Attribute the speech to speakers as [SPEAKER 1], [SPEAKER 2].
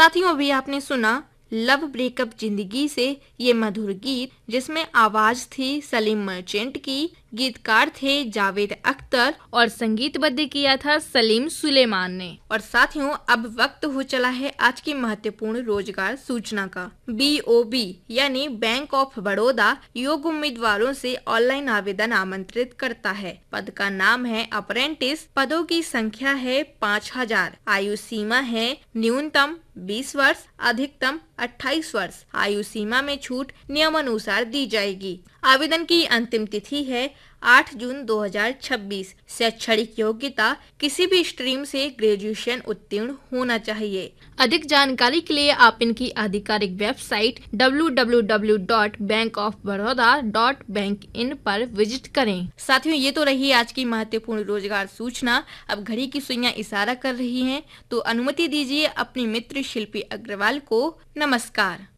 [SPEAKER 1] साथियों अभी आपने सुना लव ब्रेकअप जिंदगी से ये मधुर गीत, जिसमें आवाज थी सलीम मर्चेंट की, गीतकार थे जावेद अख्तर और संगीतबद्ध किया था सलीम सुलेमान ने। और साथियों अब वक्त हो चला है आज की महत्वपूर्ण रोजगार सूचना का। BOB यानी बैंक ऑफ बड़ौदा योग्य उम्मीदवारों से ऑनलाइन आवेदन आमंत्रित करता है। पद का नाम है अप्रेंटिस। पदों की संख्या है 5000। आयु सीमा है न्यूनतम 20 वर्ष, अधिकतम 28 वर्ष। आयु सीमा में छूट नियमानुसार दी जाएगी। आवेदन की अंतिम तिथि है 8 जून 2026। शैक्षणिक योग्यता किसी भी स्ट्रीम से ग्रेजुएशन उत्तीर्ण होना चाहिए। अधिक जानकारी के लिए आप इनकी आधिकारिक वेबसाइट www.bankofbaroda.bankin पर विजिट करें। साथियों ये तो रही आज की महत्वपूर्ण रोजगार सूचना। अब घड़ी की सुइयां इशारा कर रही हैं, तो अनुमति दीजिए अपनी मित्र शिल्पी अग्रवाल को। नमस्कार।